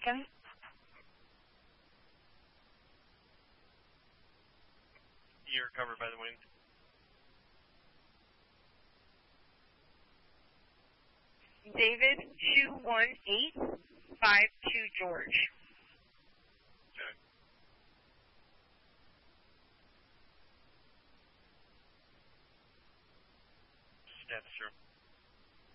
Lincoln. You're covered by the wind. David 21852 George. Okay. Steps through.